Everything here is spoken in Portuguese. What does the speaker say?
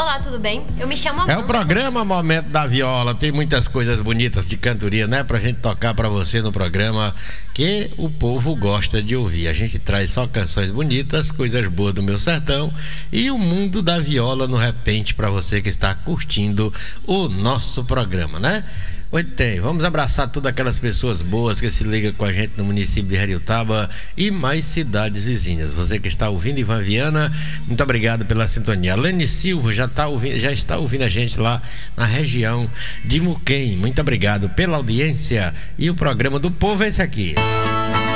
Olá, tudo bem? Eu me chamo Amanda. É o programa Momento da Viola. Tem muitas coisas bonitas de cantoria, né? Pra gente tocar pra você no programa que o povo gosta de ouvir. A gente traz só canções bonitas, coisas boas do meu sertão e o mundo da viola no repente pra você que está curtindo o nosso programa, né? Oi, tem. Vamos abraçar todas aquelas pessoas boas que se ligam com a gente no município de Heriotaba e mais cidades vizinhas. Você que está ouvindo, Ivan Viana, muito obrigado pela sintonia. Lene Silva já está ouvindo a gente lá na região de Muquem. Muito obrigado pela audiência. E o programa do povo é esse aqui.